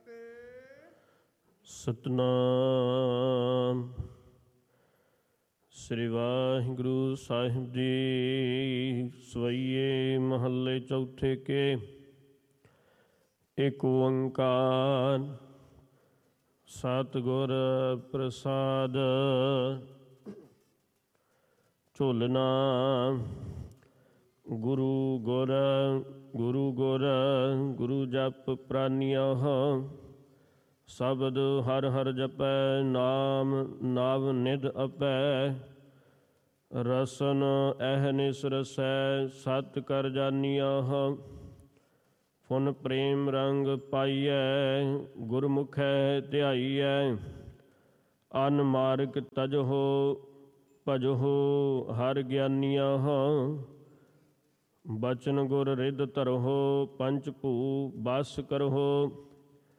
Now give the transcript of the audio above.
ਸਤਨਾਮ ਸ੍ਰੀ ਵਾਹਿਗੁਰੂ ਸਾਹਿਬ ਜੀ। ਸਵਈਏ ਮਹੱਲੇ ਚੌਥੇ ਕੇ। ਏਕ ਓੰਕਾਰ ਸਤਿਗੁਰ ਪ੍ਰਸਾਦ। ਝੋਲਣਾ ਗੁਰੂ ਗੁਰ ਗੁਰੂ ਗੁਰ ਗੁਰੂ ਜਪ ਪ੍ਰਾਨਿਆਹ। ਸ਼ਬਦ ਹਰ ਹਰ ਜਪੈ ਨਾਮ ਨਵ ਨਿਧ ਅਪੈ। ਰਸਨ ਅਹਨਿਸ ਰਸੈ ਸਤ ਕਰ ਜਾਨੀਆਹ। ਫੁਨ ਪ੍ਰੇਮ ਰੰਗ ਪਾਈਐ ਗੁਰਮੁਖੈ ਧਿਆਈਐ। ਅਨ ਮਾਰਗ ਤਜਹੋ ਭਜਹੋ ਹਰ ਗਿਆਨੀਆਹ। ਬਚਨ ਗੁਰ ਰਿਦ ਧਰਹੋ ਪੰਚ ਭੂ ਬਸ ਕਰਹੋ।